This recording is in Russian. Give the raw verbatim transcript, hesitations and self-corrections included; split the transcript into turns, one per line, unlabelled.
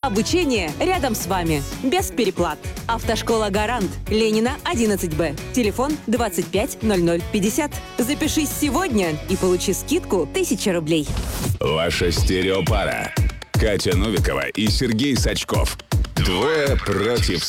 Обучение рядом с вами. Без переплат. Автошкола «Гарант». Ленина, одиннадцать Б. Телефон двадцать пять ноль ноль пятьдесят. Запишись сегодня и получи скидку тысяча рублей.
Ваша стереопара. Катя Новикова и Сергей Сачков. Двое против